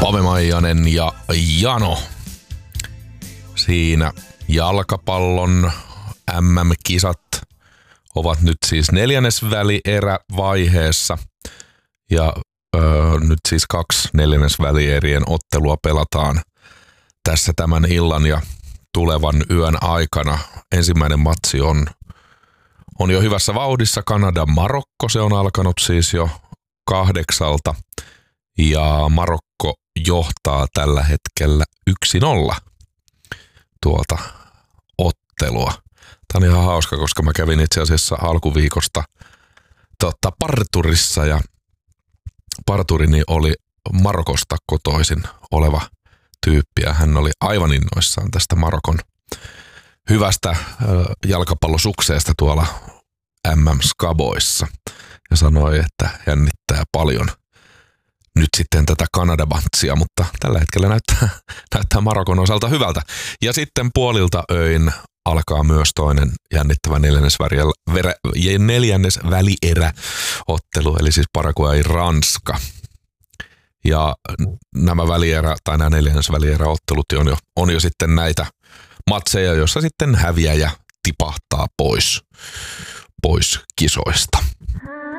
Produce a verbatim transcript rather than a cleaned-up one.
Lavemaijanen ja Jano. Siinä jalkapallon M M-kisat ovat nyt siis neljännesvälierävaiheessa. Ja öö, nyt siis kaksi neljännesvälierien ottelua pelataan tässä tämän illan ja tulevan yön aikana. Ensimmäinen matsi on, on jo hyvässä vauhdissa. Kanada-Marokko, se on alkanut siis jo kahdeksalta. Ja Marokko johtaa tällä hetkellä yksi nolla tuota ottelua. Tämä on ihan hauska, koska mä kävin itse asiassa alkuviikosta totta, parturissa ja parturini oli Marokosta kotoisin oleva tyyppi ja hän oli aivan innoissaan tästä Marokon hyvästä jalkapallosukseesta tuolla M M-skaboissa ja sanoi, että jännittää paljon nyt sitten tätä Kanada-matsia, mutta tällä hetkellä näyttää, näyttää Marokon osalta hyvältä. Ja sitten puolilta öin alkaa myös toinen jännittävä neljännesvälieräottelu, eli siis Paraguay-Ranska. Ja nämä välierä, tai nämä neljännesvälieräottelut on jo, on jo sitten näitä matseja, joissa sitten häviäjä tipahtaa pois, pois kisoista.